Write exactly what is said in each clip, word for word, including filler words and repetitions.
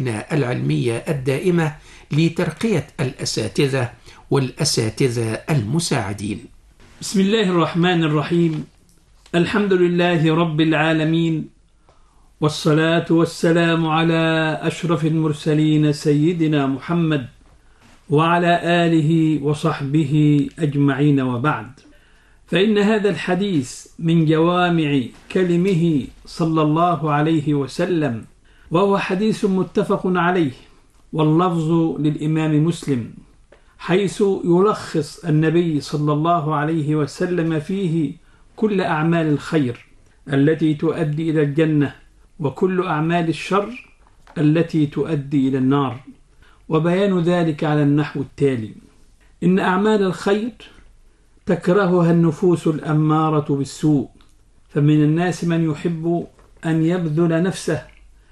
اللجنة العلمية الدائمة لترقية الأساتذة والأساتذة المساعدين. بسم الله الرحمن الرحيم. الحمد لله رب العالمين، والصلاة والسلام على أشرف المرسلين سيدنا محمد وعلى آله وصحبه أجمعين، وبعد، فإن هذا الحديث من جوامع كلمه صلى الله عليه وسلم، وهو حديث متفق عليه، واللفظ للإمام مسلم، حيث يلخص النبي صلى الله عليه وسلم فيه كل أعمال الخير التي تؤدي إلى الجنة، وكل أعمال الشر التي تؤدي إلى النار، وبيان ذلك على النحو التالي: إن أعمال الخير تكرهها النفوس الأمارة بالسوء، فمن الناس من يحب أن يبذل نفسه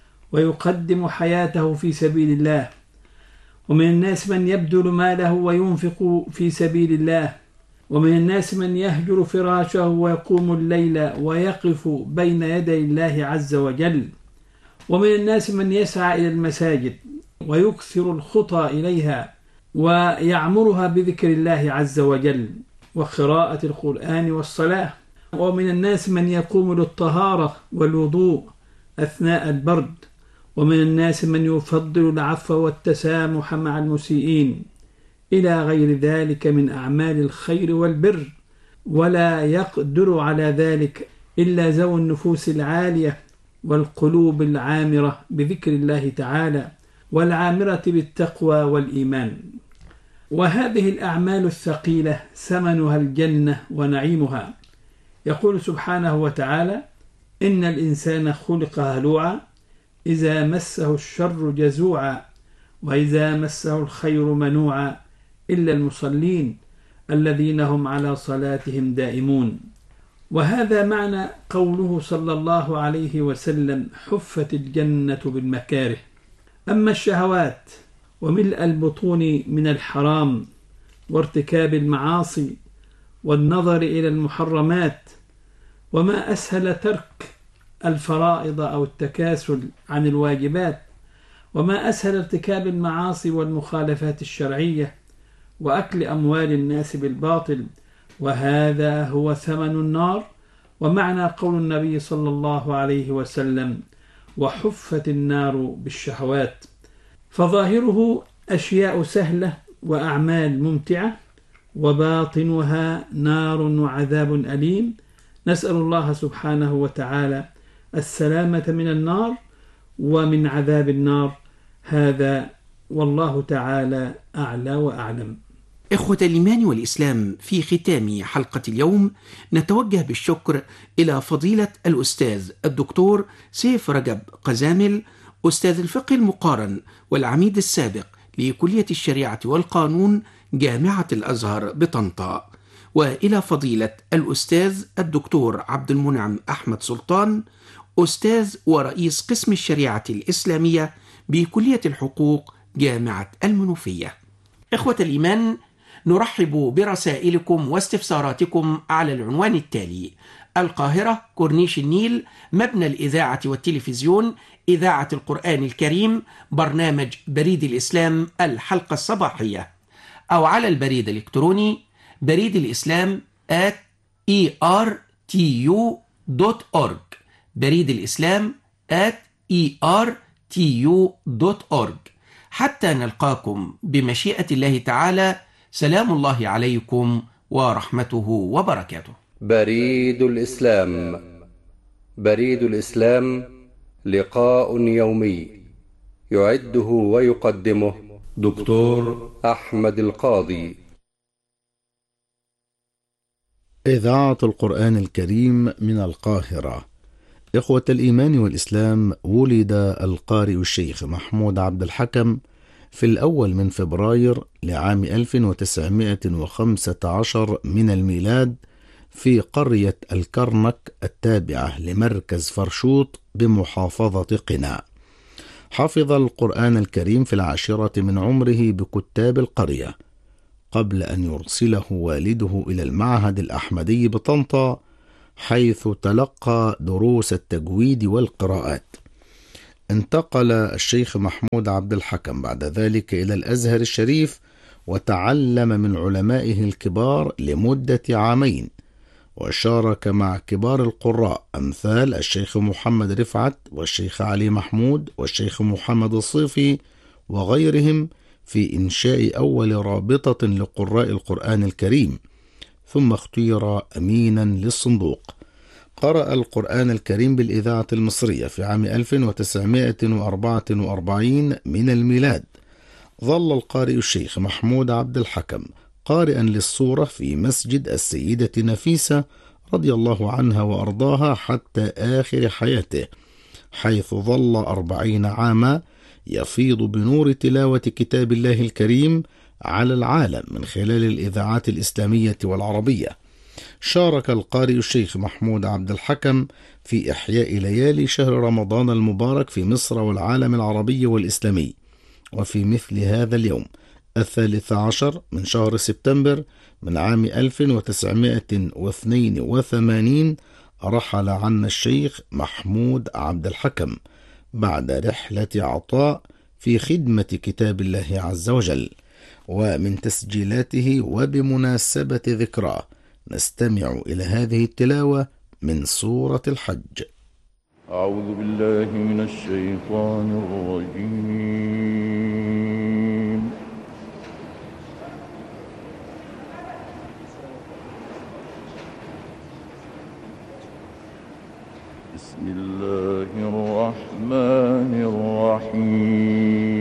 ويقدم حياته في سبيل الله، ومن الناس من يبذل ماله وينفق في سبيل الله، ومن الناس من يهجر فراشه ويقوم الليل ويقف بين يدي الله عز وجل، ومن الناس من يسعى إلى المساجد ويكثر الخطى إليها ويعمرها بذكر الله عز وجل وقراءة القرآن والصلاة، ومن الناس من يقوم للطهارة والوضوء أثناء البرد، ومن الناس من يفضل العفو والتسامح مع المسيئين، إلى غير ذلك من أعمال الخير والبر، ولا يقدر على ذلك إلا ذوي النفوس العالية والقلوب العامرة بذكر الله تعالى، والعامرة بالتقوى والإيمان. وهذه الأعمال الثقيلة ثمنها الجنة ونعيمها. يقول سبحانه وتعالى: إن الإنسان خلق هلوعا إذا مسه الشر جزوعا وإذا مسه الخير منوعا إلا المصلين الذين هم على صلاتهم دائمون. وهذا معنى قوله صلى الله عليه وسلم: حفت الجنة بالمكاره. أما الشهوات وملء البطون من الحرام وارتكاب المعاصي والنظر إلى المحرمات، وما أسهل ترك الفرائض أو التكاسل عن الواجبات، وما أسهل ارتكاب المعاصي والمخالفات الشرعية وأكل أموال الناس بالباطل، وهذا هو ثمن النار. ومعنى قول النبي صلى الله عليه وسلم: وحفت النار بالشهوات، فظاهره أشياء سهلة وأعمال ممتعة، وباطنها نار وعذاب أليم. نسأل الله سبحانه وتعالى السلامة من النار ومن عذاب النار. هذا والله تعالى أعلى وأعلم. إخوة الإيمان والإسلام، في ختام حلقة اليوم نتوجه بالشكر إلى فضيلة الأستاذ الدكتور سيف رجب قزامل، أستاذ الفقه المقارن والعميد السابق لكلية الشريعة والقانون جامعة الأزهر بطنطا، وإلى فضيلة الأستاذ الدكتور عبد المنعم أحمد سلطان، أستاذ ورئيس قسم الشريعة الإسلامية بكلية الحقوق جامعة المنوفية. إخوة الإيمان، نرحب برسائلكم واستفساراتكم على العنوان التالي: القاهرة، كورنيش النيل، مبنى الإذاعة والتلفزيون، إذاعة القرآن الكريم، برنامج بريد الإسلام الحلقة الصباحية، أو على البريد الإلكتروني بريد الإسلام at إي آر تي يو دوت أورج، بريد الإسلام at إي آر تي يو دوت أورج. حتى نلقاكم بمشيئة الله تعالى، سلام الله عليكم ورحمته وبركاته. بريد الإسلام. بريد الإسلام لقاء يومي يعده ويقدمه دكتور أحمد القاضي. إذاعة القرآن الكريم من القاهرة. إخوة الإيمان والإسلام، ولد القارئ الشيخ محمود عبد الحكم في الأول من فبراير لعام ألف وتسعمائة وخمسة عشر من الميلاد في قرية الكرنك التابعة لمركز فرشوط بمحافظة قنا. حفظ القرآن الكريم في العاشرة من عمره بكتاب القرية، قبل أن يرسله والده إلى المعهد الأحمدي بطنطا، حيث تلقى دروس التجويد والقراءات. انتقل الشيخ محمود عبد الحكم بعد ذلك إلى الأزهر الشريف، وتعلم من علمائه الكبار لمدة عامين، وشارك مع كبار القراء أمثال الشيخ محمد رفعت والشيخ علي محمود والشيخ محمد الصيفي وغيرهم في إنشاء أول رابطة لقراء القرآن الكريم، ثم اختير أمينا للصندوق. قرأ القرآن الكريم بالإذاعة المصرية في عام ألف وتسعمائة وأربعة وأربعين من الميلاد. ظل القارئ الشيخ محمود عبد الحكم قارئا للسورة في مسجد السيدة نفيسة رضي الله عنها وأرضاها حتى آخر حياته، حيث ظل أربعين عاما يفيض بنور تلاوة كتاب الله الكريم على العالم من خلال الإذاعات الإسلامية والعربية. شارك القارئ الشيخ محمود عبد الحكم في إحياء ليالي شهر رمضان المبارك في مصر والعالم العربي والإسلامي، وفي مثل هذا اليوم الثالث عشر من شهر سبتمبر من عام ألف وتسعمائة واثنين وثمانين رحل عنا الشيخ محمود عبد الحكم بعد رحلة عطاء في خدمة كتاب الله عز وجل. ومن تسجيلاته وبمناسبة ذكراه نستمع إلى هذه التلاوة من سورة الحج. أعوذ بالله من الشيطان الرجيم. بسم الله الرحمن الرحيم.